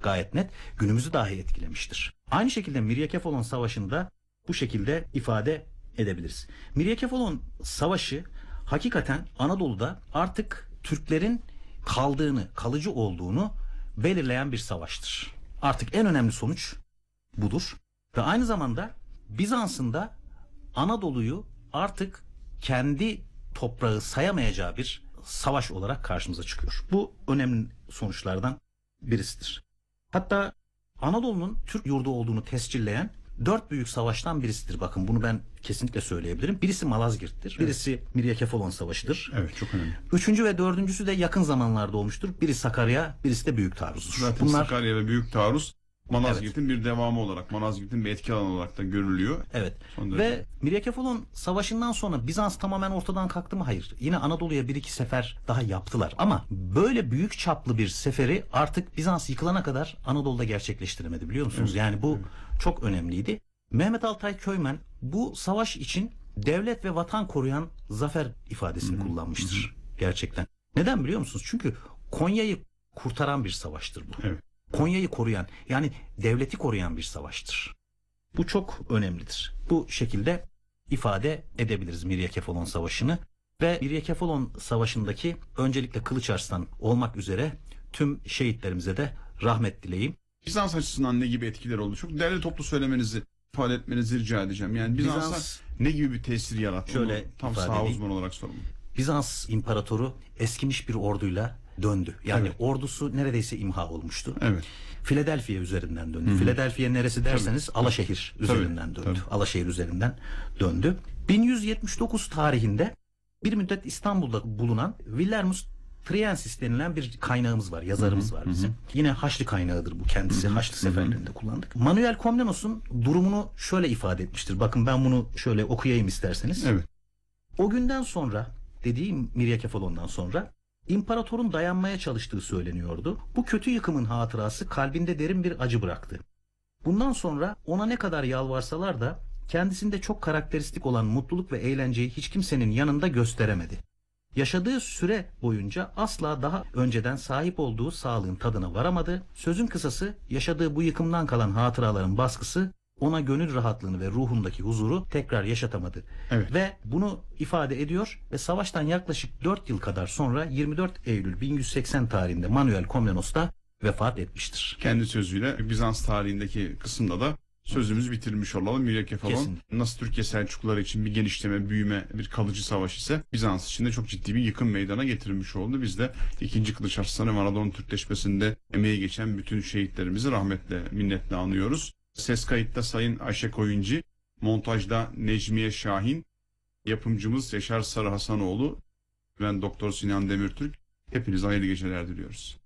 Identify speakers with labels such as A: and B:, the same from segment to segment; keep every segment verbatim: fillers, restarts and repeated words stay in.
A: gayet net. Günümüzü dahi etkilemiştir. Aynı şekilde Miryakefalon Savaşı'nı da bu şekilde ifade edebiliriz. Miryakefalon Savaşı hakikaten Anadolu'da artık Türklerin kaldığını, kalıcı olduğunu belirleyen bir savaştır. Artık en önemli sonuç budur. Ve aynı zamanda Bizans'ın da Anadolu'yu artık kendi toprağı sayamayacağı bir savaş olarak karşımıza çıkıyor. Bu önemli sonuçlardan birisidir. Hatta Anadolu'nun Türk yurdu olduğunu tescilleyen dört büyük savaştan birisidir. Bakın bunu ben kesinlikle söyleyebilirim. Birisi Malazgirt'tir. Birisi evet. Miryakefalon Savaşı'dır.
B: Evet, çok önemli.
A: Üçüncü ve dördüncüsü de yakın zamanlarda olmuştur. Biri Sakarya, birisi de Büyük Taarruz'dur.
B: Zaten Bunlar... Sakarya ve Büyük Taarruz Malazgirt'in evet. bir devamı olarak, Malazgirt'in bir etki alanı olarak da görülüyor.
A: Evet. Ve Miryakefalon Savaşı'ndan sonra Bizans tamamen ortadan kalktı mı? Hayır. Yine Anadolu'ya bir iki sefer daha yaptılar. Ama böyle büyük çaplı bir seferi artık Bizans yıkılana kadar Anadolu'da gerçekleştiremedi, biliyor musunuz? Evet. Yani bu evet. çok önemliydi. Mehmet Altay Köymen bu savaş için devlet ve vatan koruyan zafer ifadesini Hı-hı. kullanmıştır. Hı-hı. Gerçekten. Neden biliyor musunuz? Çünkü Konya'yı kurtaran bir savaştır bu. Evet. Konya'yı koruyan, yani devleti koruyan bir savaştır. Bu çok önemlidir. Bu şekilde ifade edebiliriz Miryakefalon Savaşı'nı. Ve Miryakefalon Savaşı'ndaki öncelikle Kılıçarslan olmak üzere tüm şehitlerimize de rahmet dileyim.
B: Bizans açısından ne gibi etkiler oldu? Çok değerli toplu söylemenizi, ifade etmenizi rica edeceğim. Yani Bizans'a Bizans, ne gibi bir tesir yarattı?
A: Şöyle
B: Onu tam saha uzmanı olarak sorumlu.
A: Bizans İmparatoru eskimiş bir orduyla döndü. Yani evet. ordusu neredeyse imha olmuştu. Evet. Philadelphia üzerinden döndü. Hı-hı. Philadelphia neresi derseniz Tabii. Alaşehir Tabii. üzerinden döndü. Tabii. Alaşehir üzerinden döndü. bin yüz yetmiş dokuz tarihinde bir müddet İstanbul'da bulunan Villermus Triensis denilen bir kaynağımız var, yazarımız Hı-hı. var bizim. Hı-hı. Yine Haçlı kaynağıdır bu kendisi. Hı-hı. Haçlı seferlerinde Hı-hı. kullandık. Manuel Komnenos'un durumunu şöyle ifade etmiştir. Bakın ben bunu şöyle okuyayım isterseniz. Evet. O günden sonra, dediğim Miryakefalon'dan sonra İmparatorun dayanmaya çalıştığı söyleniyordu. Bu kötü yıkımın hatırası kalbinde derin bir acı bıraktı. Bundan sonra ona ne kadar yalvarsalar da kendisinde çok karakteristik olan mutluluk ve eğlenceyi hiç kimsenin yanında gösteremedi. Yaşadığı süre boyunca asla daha önceden sahip olduğu sağlığın tadına varamadı. Sözün kısası, yaşadığı bu yıkımdan kalan hatıraların baskısı ona gönül rahatlığını ve ruhundaki huzuru tekrar yaşatamadı. Evet. Ve bunu ifade ediyor ve savaştan yaklaşık dört yıl kadar sonra yirmi dört Eylül bin yüz seksen tarihinde Manuel Komnenos da vefat etmiştir.
B: Kendi sözüyle Bizans tarihindeki kısımda da sözümüzü bitirmiş olalım. Miryakefalon nasıl Türkiye Selçukluları için bir genişleme, büyüme, bir kalıcı savaş ise Bizans için de çok ciddi bir yıkım meydana getirmiş oldu. Biz de ikinci Kılıçarslan ve Anadolu Türkleşmesi'nde emeği geçen bütün şehitlerimizi rahmetle, minnetle anıyoruz. Ses kayıtta Sayın Ayşe Koyuncu, montajda Necmiye Şahin, yapımcımız Yaşar Sarı Hasanoğlu, ben Doktor Sinan Demirtürk. Hepinize hayırlı geceler diliyoruz.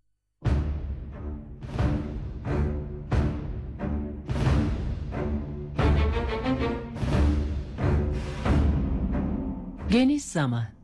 C: Geniş zaman.